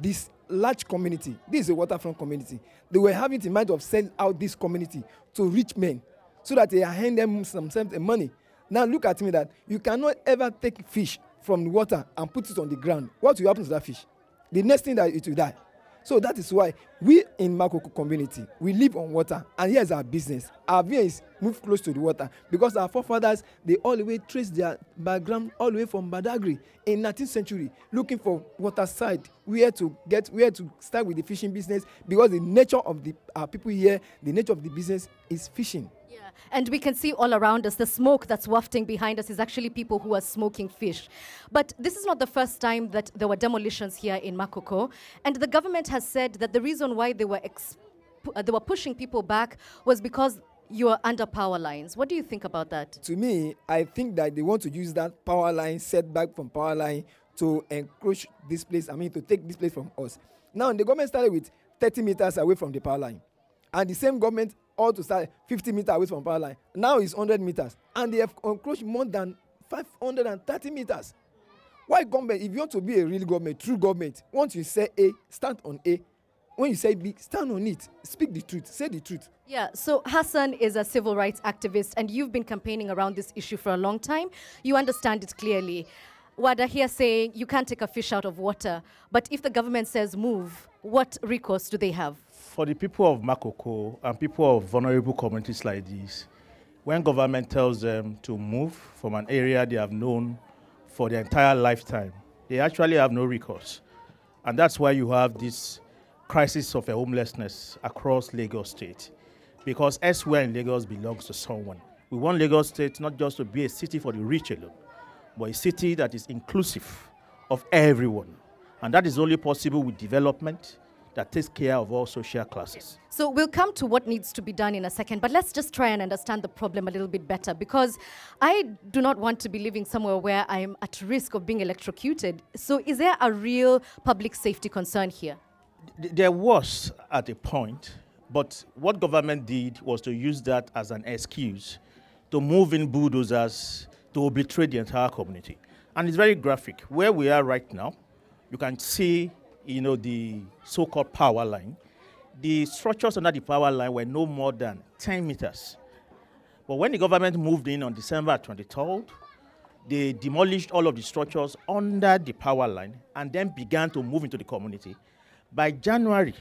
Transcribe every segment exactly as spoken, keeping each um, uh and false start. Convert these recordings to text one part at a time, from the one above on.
this large community. This is a waterfront community. They were having the mind of selling out this community to rich men so that they hand them some, some money. Now look at me that you cannot ever take fish from the water and put it on the ground. What will happen to that fish? The next thing that it will die. So that is why we in Makoko community, we live on water, and here's our business. Our business move close to the water because our forefathers, they all the way trace their background all the way from Badagry in nineteenth century, looking for water side, where to get, where to start with the fishing business, because the nature of the uh, people here, the nature of the business is fishing. And we can see all around us, the smoke that's wafting behind us is actually people who are smoking fish. But this is not the first time that there were demolitions here in Makoko. And the government has said that the reason why they were, exp uh, they were pushing people back was because you are under power lines. What do you think about that? To me, I think that they want to use that power line, setback from power line, to encroach this place, I mean, to take this place from us. Now, the government started with thirty meters away from the power line. And the same government all to start fifty meters away from power line. Now it's one hundred meters. And they have encroached more than five hundred thirty meters. Why government, if you want to be a real government, true government, once you say A, stand on A. When you say B, stand on it. Speak the truth. Say the truth. Yeah, so Hassan is a civil rights activist, and you've been campaigning around this issue for a long time. You understand it clearly. Wada here saying you can't take a fish out of water, but if the government says move, what recourse do they have? For the people of Makoko and people of vulnerable communities like this, when government tells them to move from an area they have known for their entire lifetime, they actually have no recourse. And that's why you have this crisis of homelessness across Lagos State, because elsewhere in Lagos belongs to someone. We want Lagos State not just to be a city for the rich alone, but a city that is inclusive of everyone. And that is only possible with development that takes care of all social classes. So we'll come to what needs to be done in a second, but let's just try and understand the problem a little bit better, because I do not want to be living somewhere where I'm at risk of being electrocuted. So is there a real public safety concern here? There was at a point, but what government did was to use that as an excuse to move in bulldozers to obliterate the entire community. And it's very graphic. Where we are right now, you can see, you know, the so-called power line. The structures under the power line were no more than ten meters. But when the government moved in on December twenty-third, they demolished all of the structures under the power line and then began to move into the community. By January,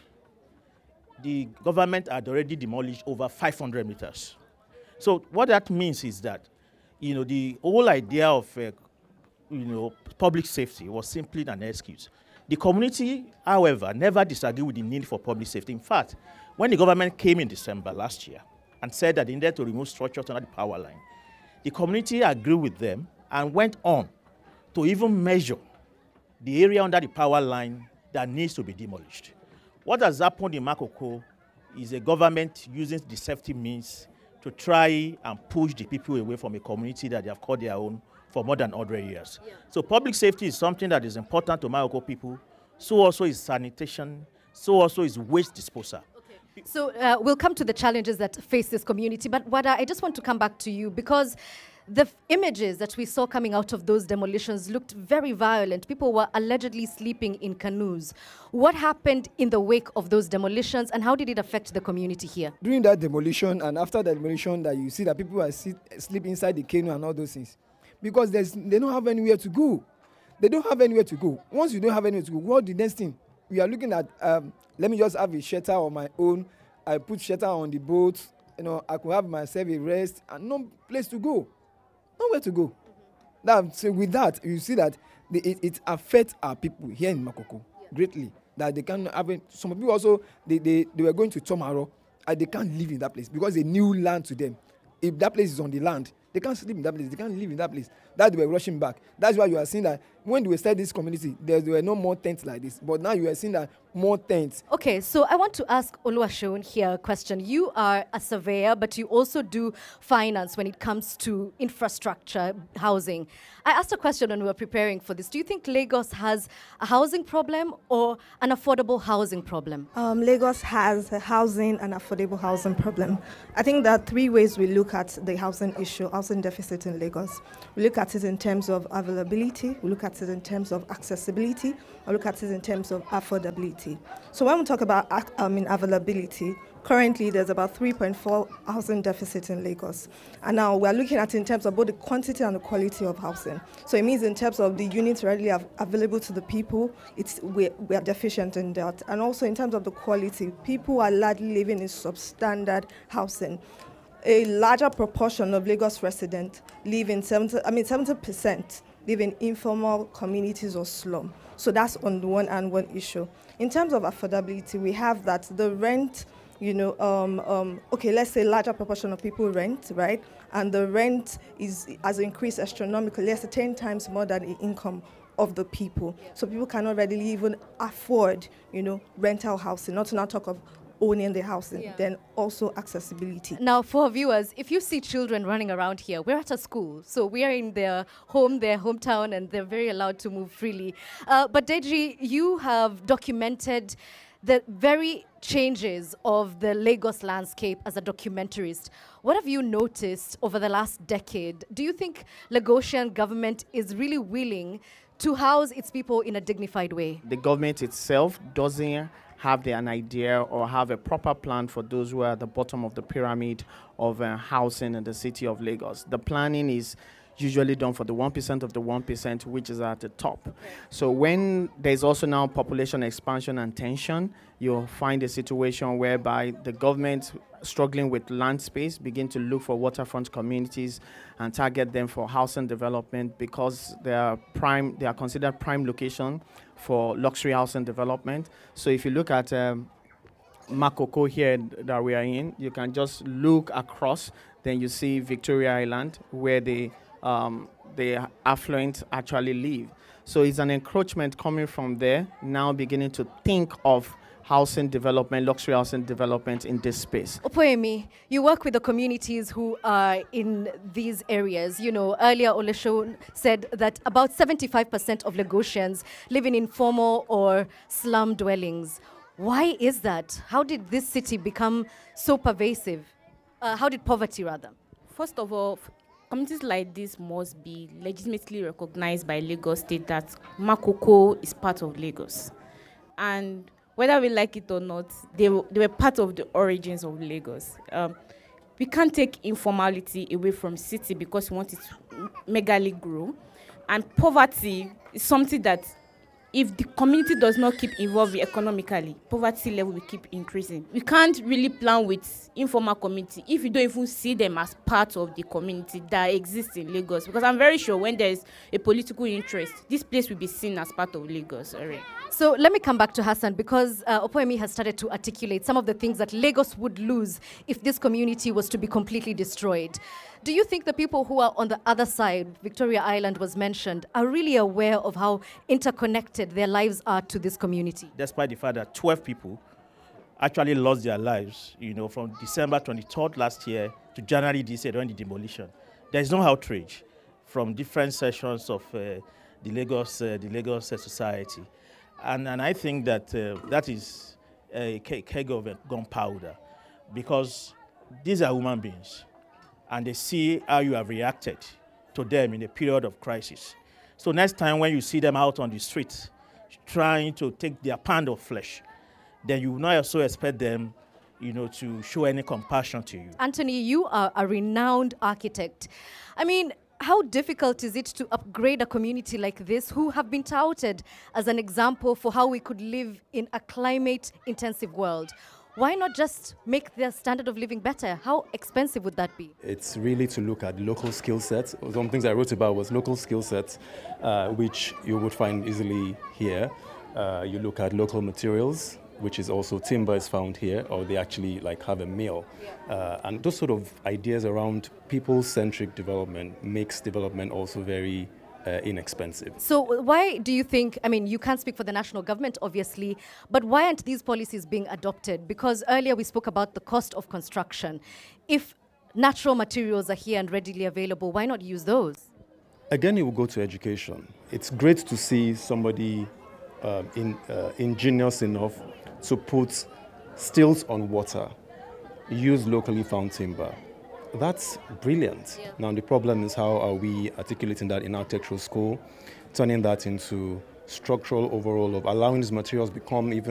the government had already demolished over five hundred meters. So what that means is that, you know, the whole idea of, uh, you know, public safety was simply an excuse. The community, however, never disagreed with the need for public safety. In fact, when the government came in December last year and said that they needed to remove structures under the power line, the community agreed with them and went on to even measure the area under the power line that needs to be demolished. What has happened in Makoko is a government using deceptive means to try and push the people away from a community that they have called their own for more than one hundred years. Yeah. So public safety is something that is important to Makoko people. So also is sanitation. So also is waste disposal. Okay. So uh, we'll come to the challenges that face this community. But Wada, I just want to come back to you, because the images that we saw coming out of those demolitions looked very violent. People were allegedly sleeping in canoes. What happened in the wake of those demolitions, and how did it affect the community here? During that demolition and after the demolition, that you see that people are sit, sleep inside the canoe and all those things, because there's, they don't have anywhere to go. They don't have anywhere to go. Once you don't have anywhere to go, what the next thing? We are looking at, um, let me just have a shelter on my own. I put shelter on the boat. You know, I could have myself a rest and no place to go. Nowhere to go. That, so with that, you see that the, it, it affects our people here in Makoko yeah. greatly. That they can't have it. Some people also, they, they, they were going to Tomaro, and they can't live in that place because they new land to them. If that place is on the land, they can't sleep in that place. They can't live in that place. That they were rushing back. That's why you are seeing that when we started this community, there were no more tents like this. But now you are seeing that more tents. Okay, so I want to ask Oluwaseun here a question. You are a surveyor, but you also do finance when it comes to infrastructure, housing. I asked a question when we were preparing for this. Do you think Lagos has a housing problem or an affordable housing problem? Um, Lagos has a housing and affordable housing problem. I think there are three ways we look at the housing issue, housing deficit in Lagos. We look at at it in terms of availability, we look at it in terms of accessibility, we look at it in terms of affordability. So when we talk about I mean, availability, currently there's about three point four housing deficit in Lagos. And now we're looking at it in terms of both the quantity and the quality of housing. So it means in terms of the units readily av available to the people, it's, we, we are deficient in that. And also in terms of the quality, people are largely living in substandard housing. A larger proportion of Lagos residents live in seventy, I mean seventy percent live in informal communities or slum. So that's on the one hand one issue. In terms of affordability, we have that the rent, you know, um, um, okay, let's say larger proportion of people rent, right? And the rent is has increased astronomically, let's say ten times more than the income of the people. So people cannot readily even afford, you know, rental housing, not to not talk of owning the housing, yeah. Then also accessibility. Now, for viewers, if you see children running around here, we're at a school, so we are in their home, their hometown, and they're very allowed to move freely. Uh, but Deji, you have documented the very changes of the Lagos landscape as a documentarist. What have you noticed over the last decade? Do you think Lagosian government is really willing to house its people in a dignified way? The government itself doesn't have an idea or have a proper plan for those who are at the bottom of the pyramid of uh, housing in the city of Lagos. The planning is usually done for the one percent of the one percent, which is at the top. Okay. So when there's also now population expansion and tension, you'll find a situation whereby the government struggling with land space begin to look for waterfront communities and target them for housing development because they are prime, they are considered prime location for luxury housing development. So if you look at um, Makoko here that we are in, you can just look across, then you see Victoria Island where the um, the affluent actually live. So it's an encroachment coming from there, now beginning to think of housing development, luxury housing development in this space. Opoemi, you work with the communities who are in these areas. You know, earlier Oleshun said that about seventy-five percent of Lagosians live in informal or slum dwellings. Why is that? How did this city become so pervasive? Uh, how did poverty, rather? First of all, communities like this must be legitimately recognized by Lagos State that Makoko is part of Lagos. And whether we like it or not, they, they were part of the origins of Lagos. Um, we can't take informality away from city because we want it to megally grow. And poverty is something that if the community does not keep evolving economically, poverty level will keep increasing. We can't really plan with informal community if you don't even see them as part of the community that exists in Lagos. Because I'm very sure when there's a political interest, this place will be seen as part of Lagos already. So let me come back to Hassan because uh, Opoemi has started to articulate some of the things that Lagos would lose if this community was to be completely destroyed. Do you think the people who are on the other side, Victoria Island was mentioned, are really aware of how interconnected their lives are to this community? Despite the fact that twelve people actually lost their lives, you know, from December twenty-third last year to January this year during the demolition, there is no outrage from different sections of uh, the Lagos, uh, the Lagos uh, society. And, and I think that uh, that is a keg of gunpowder because these are human beings and they see how you have reacted to them in a period of crisis. So next time when you see them out on the street trying to take their pound of flesh, then you will not also expect them, you know, to show any compassion to you. Anthony, you are a renowned architect. I mean, how difficult is it to upgrade a community like this who have been touted as an example for how we could live in a climate-intensive world? Why not just make their standard of living better? How expensive would that be? It's really to look at local skill sets. Some things I wrote about was local skill sets, uh, which you would find easily here. Uh, you look at local materials, which is also timber is found here, or they actually like have a mill. Uh, and those sort of ideas around people-centric development makes development also very uh, inexpensive. So why do you think, I mean, you can't speak for the national government, obviously, but why aren't these policies being adopted? Because earlier we spoke about the cost of construction. If natural materials are here and readily available, why not use those? Again, it will go to education. It's great to see somebody uh, in, uh, ingenious enough to put stills on water, use locally found timber, that's brilliant. Yeah. Now, the problem is how are we articulating that in architectural school, turning that into structural overall of allowing these materials become even